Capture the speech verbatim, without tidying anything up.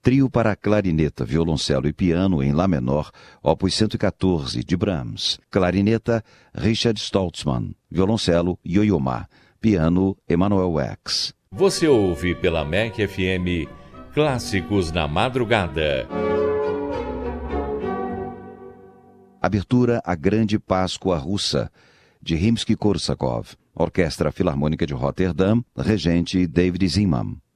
Trio para clarineta, violoncelo e piano em Lá menor, opus cento e quatorze, de Brahms. Clarineta, Richard Stoltzman. Violoncelo, Yo-Yo Ma. Piano, Emanuel Wax. Você ouve pela M E C F M Clássicos na Madrugada. Abertura A Grande Páscoa Russa, de Rimsky-Korsakov. Orquestra Filarmônica de Roterdã, regente David Zinman.